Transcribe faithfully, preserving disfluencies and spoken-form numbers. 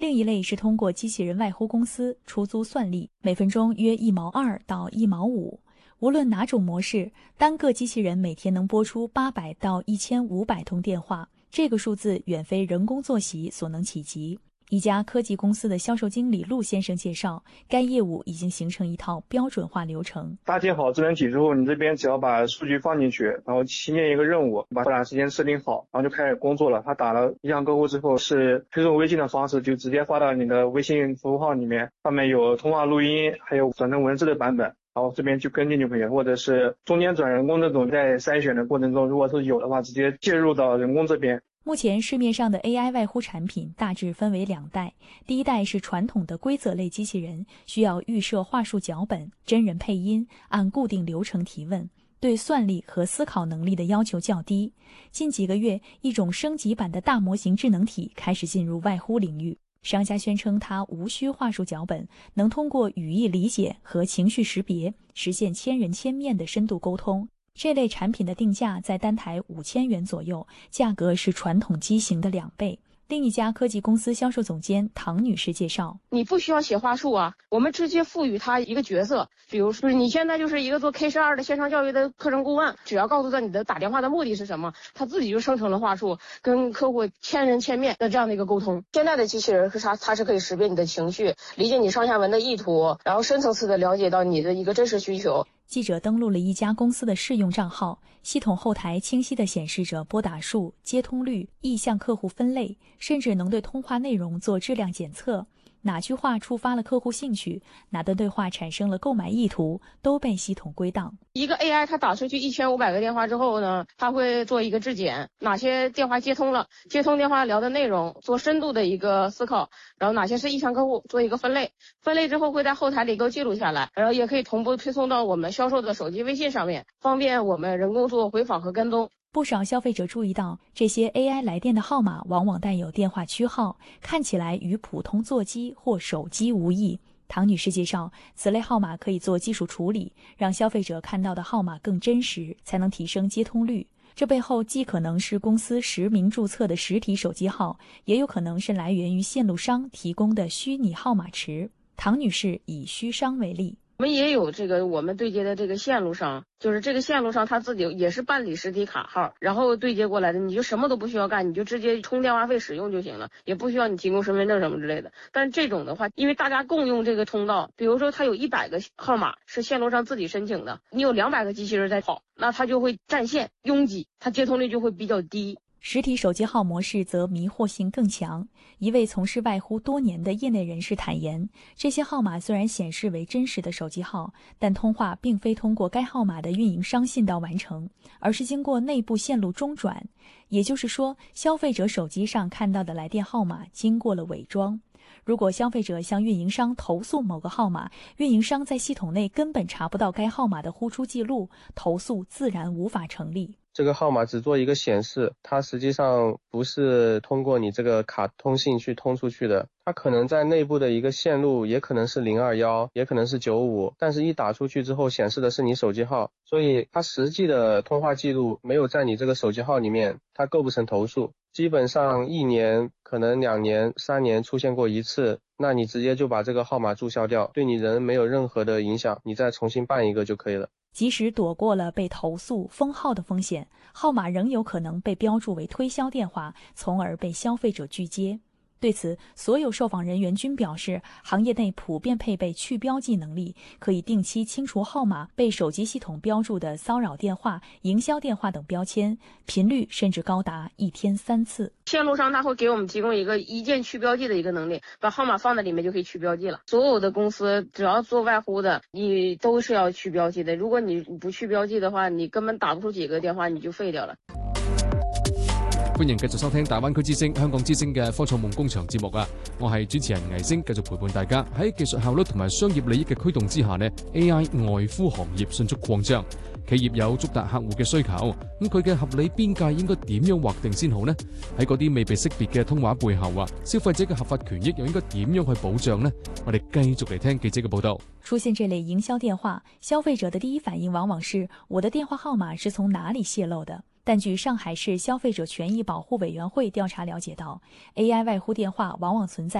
另一类是通过机器人外呼公司出租算力，每分钟约一毛二到一毛五。无论哪种模式，单个机器人每天能拨出八百到一千五百通电话，这个数字远非人工作息所能企及。一家科技公司的销售经理陆先生介绍，该业务已经形成一套标准化流程。 搭建好智能体之后，你这边只要把数据放进去，然后新建一个任务，把拨打时间设定好，然后就开始工作了。他打了意向客户之后，是推送微信的方式，就直接发到你的微信服务号里面，上面有通话录音，还有转成文字的版本。然后这边去跟进就可以了，或者是中间转人工这种，在筛选的过程中，如果是有的话，直接介入到人工这边。 目前市面上的 A I 外呼产品大致分为两代，第一代是传统的规则类机器人，需要预设话术脚本，真人配音，按固定流程提问，对算力和思考能力的要求较低。近几个月，一种升级版的大模型智能体开始进入外呼领域。商家宣称它无需话术脚本，能通过语义理解和情绪识别，实现千人千面的深度沟通。这类产品的定价在单台五千元左右，价格是传统机型的两倍。另一家科技公司销售总监唐女士介绍， 你不需要写话术啊，我们直接赋予他一个角色，比如说你现在就是一个做 K 十二 的线上教育的课程顾问，只要告诉他你的打电话的目的是什么，他自己就生成了话术，跟客户千人千面的这样的一个沟通。现在的机器人是啥？它是可以识别你的情绪，理解你上下文的意图，然后深层次的了解到你的一个真实需求。 记者登录了一家公司的试用账号，系统后台清晰地显示着拨打数、接通率、意向客户分类，甚至能对通话内容做质量检测。哪句话触发了客户兴趣，哪段对话产生了购买意图，都被系统归档。 一个 A I 它打出去一千五百个电话之后呢，它会做一个质检，哪些电话接通了，接通电话聊的内容，做深度的一个思考，然后哪些是意向客户，做一个分类，分类之后会在后台里够记录下来，然后也可以同步推送到我们销售的手机微信上面，方便我们人工做回访和跟踪。 不少消费者注意到，这些 A I 来电的号码往往带有电话区号，看起来与普通座机或手机无异。唐女士介绍，此类号码可以做技术处理，让消费者看到的号码更真实，才能提升接通率。这背后既可能是公司实名注册的实体手机号，也有可能是来源于线路商提供的虚拟号码池。唐女士以虚商为例， 我们也有这个我们对接的这个线路商，就是这个线路商他自己也是办理实体卡号，然后对接过来的，你就什么都不需要干，你就直接充电话费使用就行了，也不需要你提供身份证什么之类的。但是这种的话，因为大家共用这个通道，比如说他有一百个号码是线路商自己申请的，你有两百个机器人在跑，那他就会占线拥挤，他接通率就会比较低。 实体手机号模式则迷惑性更强。一位从事外呼多年的业内人士坦言，这些号码虽然显示为真实的手机号，但通话并非通过该号码的运营商信道完成，而是经过内部线路中转。也就是说，消费者手机上看到的来电号码经过了伪装。如果消费者向运营商投诉某个号码，运营商在系统内根本查不到该号码的呼出记录，投诉自然无法成立。 这个号码只做一个显示，它实际上不是通过你这个卡通信去通出去的，它可能在内部的一个线路，也可能是零二一，也可能是九五，但是一打出去之后显示的是你手机号，所以它实际的通话记录没有在你这个手机号里面，它构不成投诉。基本上一年可能两年三年出现过一次，那你直接就把这个号码注销掉，对你人没有任何的影响，你再重新办一个就可以了。 即使躲过了被投诉封号的风险，号码仍有可能被标注为推销电话，从而被消费者拒接。对此，所有受访人员均表示，行业内普遍配备去标记能力，可以定期清除号码被手机系统标注的骚扰电话、营销电话等标签，频率甚至高达一天三次。 线路商他会给我们提供一个一键去标记的一个能力，把号码放在里面就可以去标记了。所有的公司只要做外呼的，你都是要去标记的。如果你不去標記的話，你根本打不出幾個電話，你就廢掉了。 歡迎繼續收聽大灣區之聲、香港之聲嘅科創夢工場節目啊！我係主持人倪星，繼續陪伴大家。喺技術效率同埋商業利益嘅驅動之下呢 A I 外呼行業迅速擴張，企業有觸達客戶嘅需求，咁佢嘅合理邊界應該點樣劃定先好呢？喺嗰啲未被識別嘅通話背後啊，消費者嘅合法權益又應該點樣去保障呢？我哋繼續嚟聽記者嘅報道。 出現這類營銷電話，消費者的第一反應往往是我的電話號碼是從哪裡洩露的？但據上海市消費者權益保護委員會調查了解到 ，A I 外呼電話往往存在